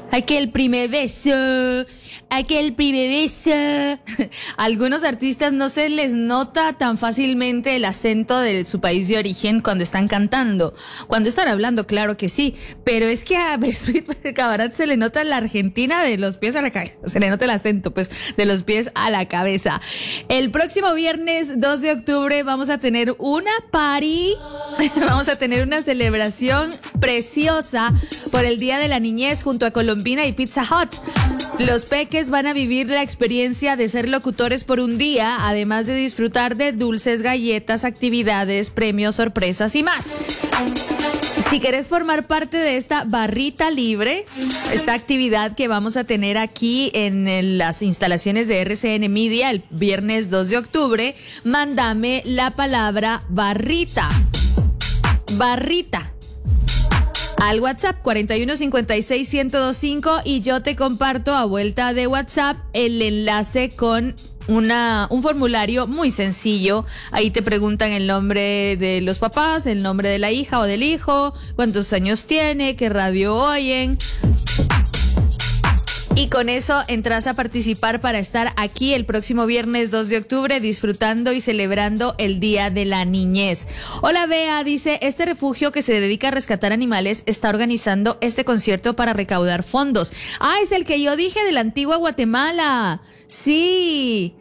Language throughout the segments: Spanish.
Aquel primer beso. Algunos artistas no se les nota tan fácilmente el acento de su país de origen cuando están cantando. Cuando están hablando, claro que sí. Pero es que a Bersuit Cabaret se le nota la Argentina de los pies a la cabeza. Se le nota el acento, pues, de los pies a la cabeza. El próximo viernes 2 de octubre vamos a tener una party. Vamos a tener una celebración preciosa por el Día de la Niñez junto a Colombina y Pizza Hut. Los peques van a vivir la experiencia de ser locutores por un día, además de disfrutar de dulces, galletas, actividades, premios, sorpresas y más. Si querés formar parte de esta barrita libre, esta actividad que vamos a tener aquí en las instalaciones de RCN Media el viernes 2 de octubre, mándame la palabra barrita. Barrita. Al WhatsApp 41561025 y yo te comparto a vuelta de WhatsApp el enlace con un formulario muy sencillo. Ahí te preguntan el nombre de los papás, el nombre de la hija o del hijo, cuántos años tiene, qué radio oyen. Y con eso entras a participar para estar aquí el próximo viernes 2 de octubre disfrutando y celebrando el Día de la Niñez. Hola Bea, dice, este refugio que se dedica a rescatar animales está organizando este concierto para recaudar fondos. Ah, es el que yo dije de la antigua Guatemala. Sí.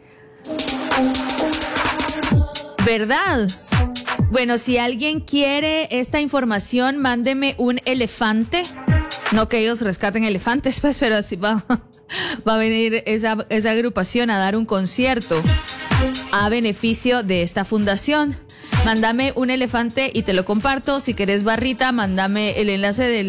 ¿Verdad? Bueno, si alguien quiere esta información, mándeme un elefante. No que ellos rescaten elefantes, pues, pero así va a venir esa agrupación a dar un concierto a beneficio de esta fundación. Mándame un elefante y te lo comparto. Si querés barrita, mándame el enlace de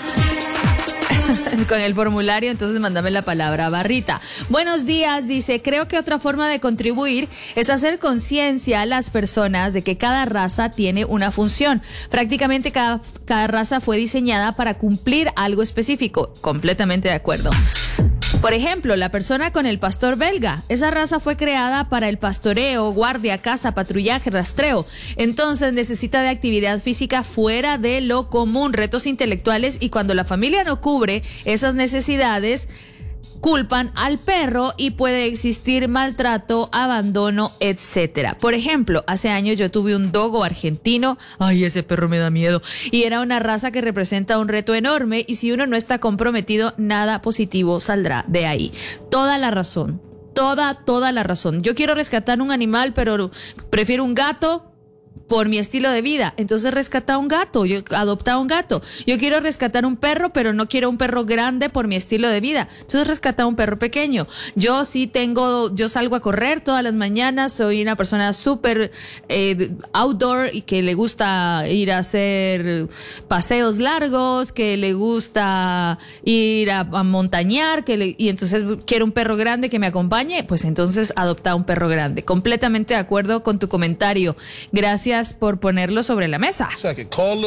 con el formulario, entonces mándame la palabra barrita. Buenos días, dice, creo que otra forma de contribuir es hacer conciencia a las personas de que cada raza tiene una función. Prácticamente cada raza fue diseñada para cumplir algo específico. Completamente de acuerdo. Por ejemplo, la persona con el pastor belga. Esa raza fue creada para el pastoreo, guardia, caza, patrullaje, rastreo. Entonces necesita de actividad física fuera de lo común, retos intelectuales, y cuando la familia no cubre esas necesidades, culpan al perro y puede existir maltrato, abandono, etcétera. Por ejemplo, hace años yo tuve un dogo argentino. Ay, ese perro me da miedo. Y era una raza que representa un reto enorme y si uno no está comprometido, nada positivo saldrá de ahí. Toda la razón. Toda la razón. Yo quiero rescatar un animal, pero prefiero un gato por mi estilo de vida. Entonces rescata un gato, adopta un gato. Yo quiero rescatar un perro, pero no quiero un perro grande por mi estilo de vida. Entonces rescata un perro pequeño. Yo salgo a correr todas las mañanas, soy una persona súper outdoor y que le gusta ir a hacer paseos largos, que le gusta ir a montañar, y entonces quiero un perro grande que me acompañe, pues entonces adopta un perro grande. Completamente de acuerdo con tu comentario. Gracias por ponerlo sobre la mesa.